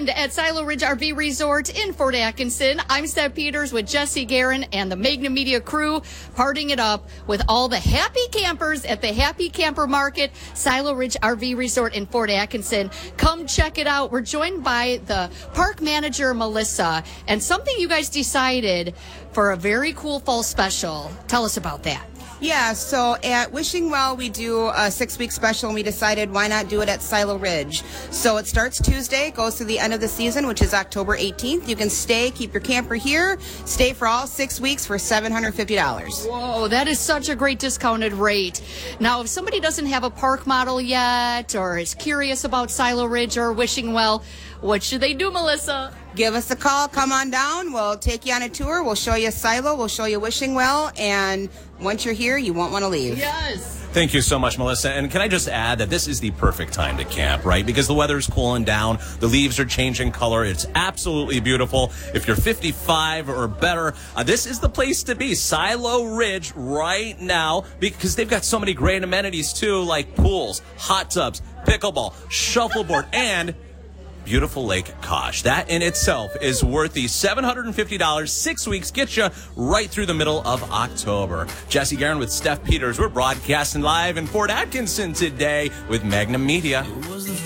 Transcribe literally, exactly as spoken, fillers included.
weekend at Silo Ridge R V Resort in Fort Atkinson. I'm Steph Peters with Jesse Guerin and the Magnum Media crew, partying it up with all the happy campers at the Happy Camper Market, Silo Ridge R V Resort in Fort Atkinson. Come check it out. We're joined by the park manager, Melissa, and something you guys decided for a very cool fall special. Tell us about that. Yeah, so at Wishing Well, we do a six-week special, and we decided why not do it at Silo Ridge. So it starts Tuesday, goes to the end of the season, which is October eighteenth. You can stay, keep your camper here, stay for all six weeks for seven hundred fifty dollars. Whoa, that is such a great discounted rate. Now, if somebody doesn't have a park model yet or is curious about Silo Ridge or Wishing Well, what should they do, Melissa? Give us a call. Come on down. We'll take you on a tour. We'll show you Silo. We'll show you Wishing Well. And once you're here, you won't want to leave. Yes. Thank you so much, Melissa. And can I just add that this is the perfect time to camp, right? Because the weather's cooling down. The leaves are changing color. It's absolutely beautiful. If you're fifty-five or better, uh, this is the place to be. Silo Ridge right now, because they've got so many great amenities, too, like pools, hot tubs, pickleball, shuffleboard, and beautiful Lake Kosh. That in itself is worth the seven hundred fifty dollars. Six weeks gets you right through the middle of October. Jesse Guerin with Steph Peters. We're broadcasting live in Fort Atkinson today with Magnum Media.